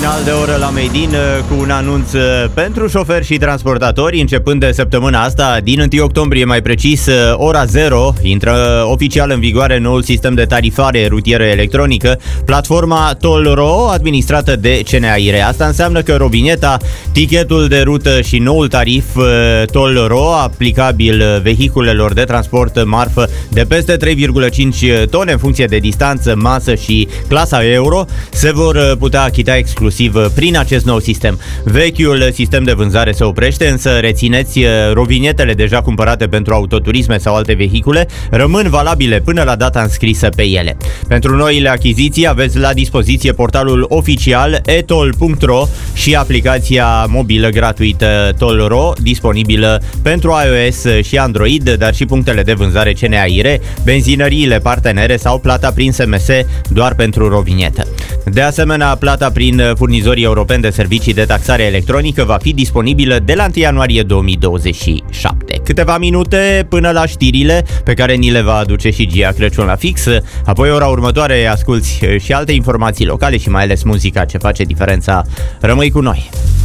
final de oră la Made in cu un anunț pentru șoferi și transportatori. Începând de săptămâna asta, din 1 octombrie mai precis, ora 0, intră oficial în vigoare noul sistem de tarifare rutieră electronică, platforma Toll.ro, administrată de CNAIRE. Asta înseamnă că rovineta, tichetul de rută și noul tarif Toll.ro, aplicabil vehiculelor de transport marfă de peste 3,5 tone în funcție de distanță, masă și clasa euro, se vor putea achita exclusiv prin acest nou sistem. Vechiul sistem de vânzare se oprește, însă rețineți, rovinetele deja cumpărate pentru autoturisme sau alte vehicule rămân valabile până la data înscrisă pe ele. Pentru noile achiziții aveți la dispoziție portalul oficial etoll.ro și aplicația mobilă gratuită Toll.ro, disponibilă pentru iOS și Android, dar și punctele de vânzare CNAIRE, benzinăriile partenere sau plata prin SMS doar pentru rovinetă. De asemenea, plata prin furnizorii europeni de servicii de taxare electronică va fi disponibilă de la 1 ianuarie 2027. Câteva minute până la știrile pe care ni le va aduce și Gia Crăciun la fix. Apoi, ora următoare, asculți și alte informații locale și mai ales muzica ce face diferența. Rămâi cu noi!